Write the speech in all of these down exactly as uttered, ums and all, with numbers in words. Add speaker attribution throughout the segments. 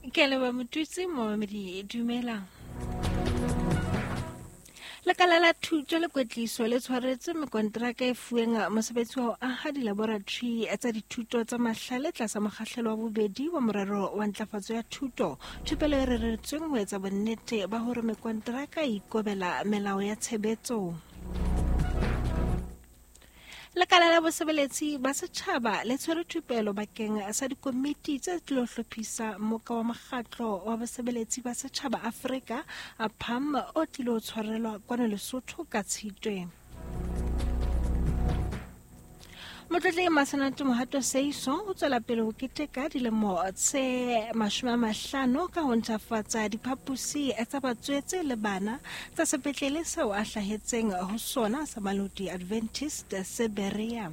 Speaker 1: Ke leba motutsi Mohamedi dumelang. Lekala la thuto le kwetliso le tshwaretse mekonteraka e fueng mosebetsi wa ho aha dilaboratory tsa dithuto tsa mahlale tlasa mokgahlelo wa bobedi wa morero wa ntlafatso ya thuto, thupelo e reretsweng ho etsa bonnete ba hore mekonteraka e ikobela melao ya tshebetso. Lekala la bosebeletsi ba setjhaba le tshwere thupelo bakeng sa dikomiti tse tlo hlophisa moka wa mokgatlo wa bosebeletsi ba setjhaba Afrika a P A M o tlo tshwarelwa kwana Lesotho ka Tshitwe. Motlotli Masenate Mohato Seiso o tswela pele ho keteka dilemo tse mashome a mahlano ka ho ntlafatsa diphapusi tsa batswetse le bana tsa sepetlele seo a hlahetseng ho sona sa Mamelodi Adventist se Berea.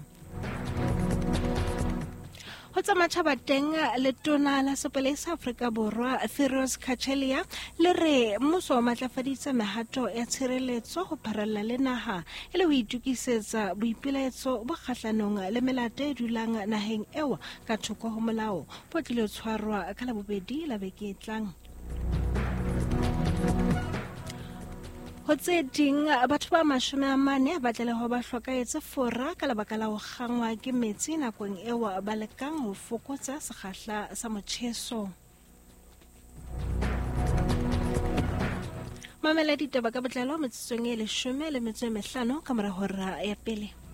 Speaker 1: Ho tsamaya bateng le tona la sepolesa Afrika Borwa Firoz Kachelia le re mmuso wa matlafaditse mehato ya tshireletso ho pharalla le naha e le ho itukisetsa boipilaetso bo kgahlanong le melato e dulang naheng eo ka thoko ho molao bo tlile tshwarwa ka labobedi la beke e tlang. Ho tse ding batho ba mashome a mane ba tlile ho ba hlokaetse fora ka lebaka la ho kgangwa ke metsi nakong eo ba lekang ho fokotsa sekgahla sa motjheso. Mamela ditaba ka botlalo metsong e leshome le metso e mehlano ka mora hora ya pele.